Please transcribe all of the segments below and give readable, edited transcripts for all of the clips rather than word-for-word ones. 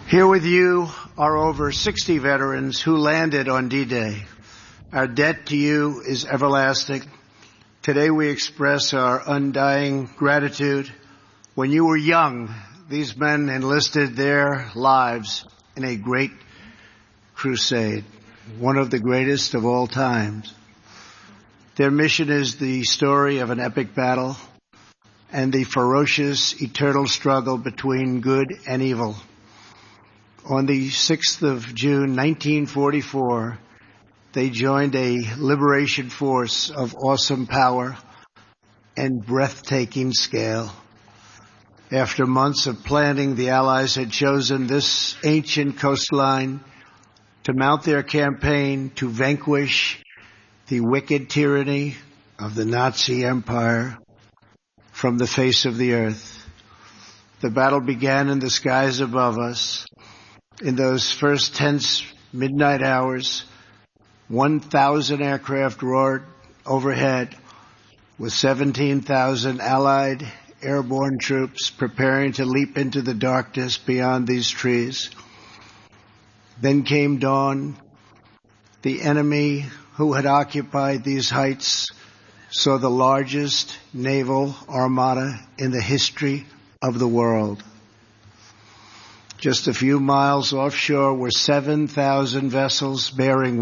Here with you are over 60 veterans who landed on D-Day. Our debt to you is everlasting. Today we express our undying gratitude. When you were young, these men enlisted their lives in a great crusade, one of the greatest of all times. Their mission is the story of an epic battle and the ferocious eternal struggle between good and evil. On the 6th of June, 1944, they joined a liberation force of awesome power and breathtaking scale. After months of planning, the Allies had chosen this ancient coastline to mount their campaign to vanquish the wicked tyranny of the Nazi Empire from the face of the earth. The battle began in the skies above us. In those first tense midnight hours, 1,000 aircraft roared overhead with 17,000 Allied airborne troops preparing to leap into the darkness beyond these trees. Then came dawn. The enemy who had occupied these heights saw the largest naval armada in the history of the world. Just a few miles offshore were 7,000 vessels bearing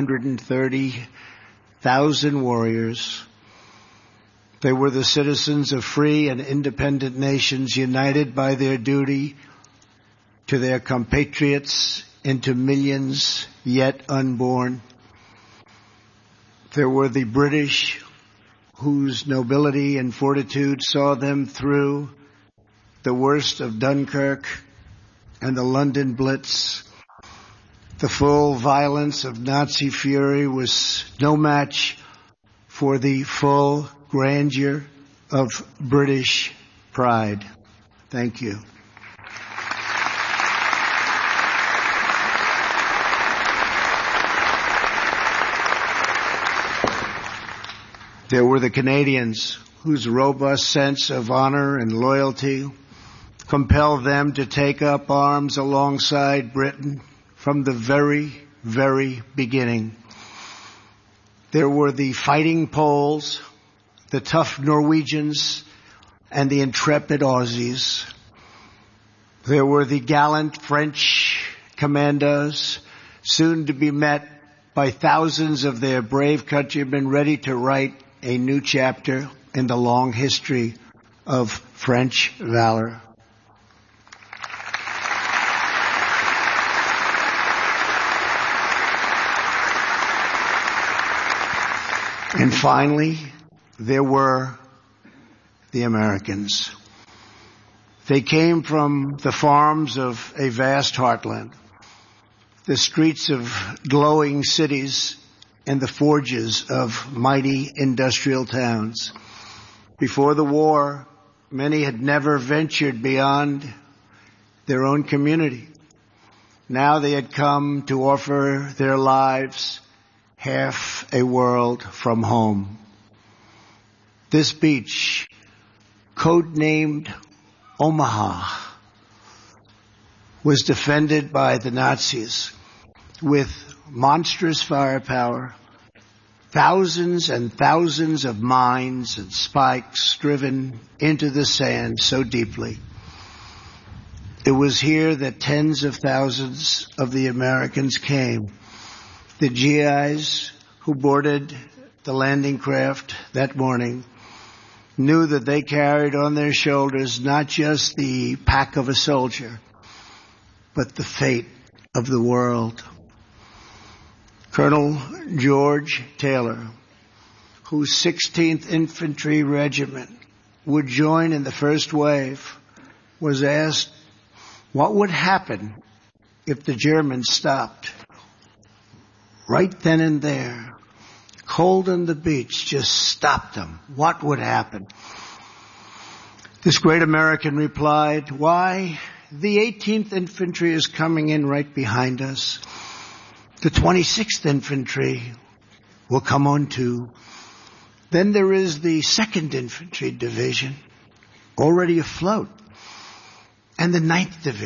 130,000 warriors. They were the citizens of free and independent nations united by their duty to their compatriots and to millions yet unborn. There were the British whose nobility and fortitude saw them through the worst of Dunkirk and the London Blitz. The full violence of Nazi fury was no match for the full grandeur of British pride. Thank you. There were the Canadians whose robust sense of honor and loyalty compelled them to take up arms alongside Britain from the very, very beginning. There were the fighting Poles, the tough Norwegians, and the intrepid Aussies. There were the gallant French commandos, soon to be met by thousands of their brave countrymen ready to write a new chapter in the long history of French valor. And finally, there were the Americans. They came from the farms of a vast heartland, the streets of glowing cities, and the forges of mighty industrial towns. Before the war, many had never ventured beyond their own community. Now they had come to offer their lives half a world from home. This beach, codenamed Omaha, was defended by the Nazis with monstrous firepower, thousands and thousands of mines and spikes driven into the sand so deeply. It was here that tens of thousands of the Americans came. The GIs who boarded the landing craft that morning knew that they carried on their shoulders not just the pack of a soldier, but the fate of the world. Colonel George Taylor, whose 16th Infantry Regiment would join in the first wave, was asked what would happen if the Germans stopped. Right then and there, cold on the beach, just stopped them. What would happen? This great American replied, "Why, the 18th Infantry is coming in right behind us. The 26th Infantry will come on too. Then there is the 2nd Infantry Division, already afloat, and the 9th Division,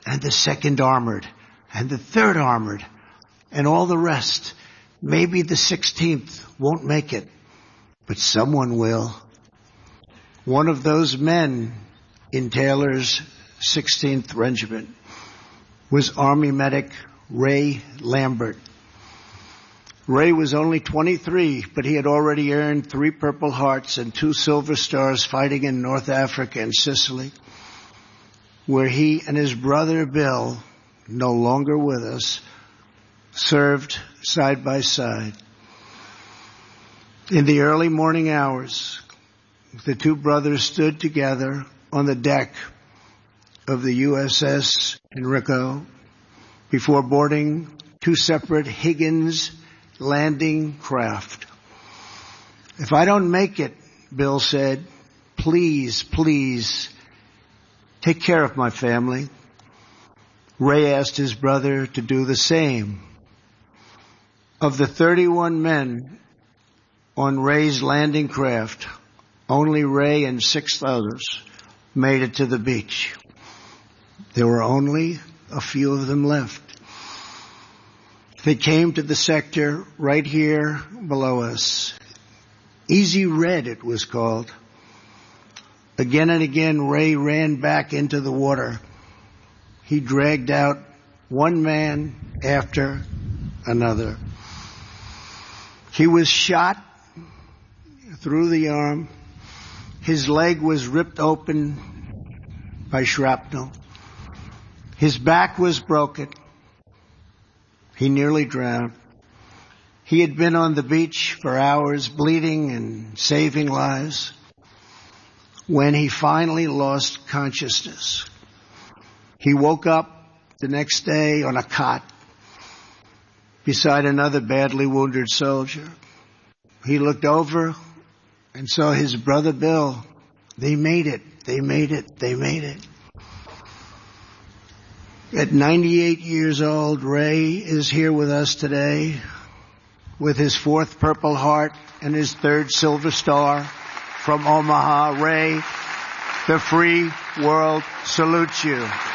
and the 2nd Armored, and the 3rd Armored, and all the rest. Maybe the 16th won't make it, but someone will. One of those men in Taylor's 16th Regiment was Army medic Ray Lambert. Ray was only 23, but he had already earned 3 Purple Hearts and 2 Silver Stars fighting in North Africa and Sicily, where he and his brother Bill, no longer with us, served side by side. In the early morning hours, the 2 brothers stood together on the deck of the USS Enrico before boarding 2 separate Higgins landing craft. "If I don't make it," Bill said, please take care of my family." Ray asked his brother to do the same. Of the 31 men on Ray's landing craft, only Ray and 6 others made it to the beach. There were only a few of them left. They came to the sector right here below us. Easy Red, it was called. Again and again, Ray ran back into the water. He dragged out one man after another. He was shot through the arm. His leg was ripped open by shrapnel. His back was broken. He nearly drowned. He had been on the beach for hours, bleeding and saving lives, when he finally lost consciousness. He woke up the next day on a cot beside another badly wounded soldier. He looked over and saw his brother Bill. They made it. At 98 years old, Ray is here with us today with his 4th Purple Heart and his 3rd Silver Star from Omaha. Ray, the free world salutes you.